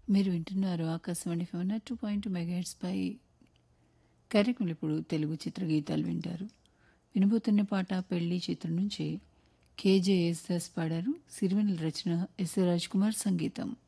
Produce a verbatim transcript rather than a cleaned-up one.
మీరు వింటున్నారు Akashvani phone two point megahertz పై కార్యక్రమం. ఇప్పుడు తెలుగు చిత్రగీతాలు వింటారు. వినబోతున్న పాట పెళ్లి చిత్రం నుంచి కేజే యేసుదాస్ పాడారు. సిరివెన్నెల రచన ఎస్ రాజ్ కుమార్ సంగీతం.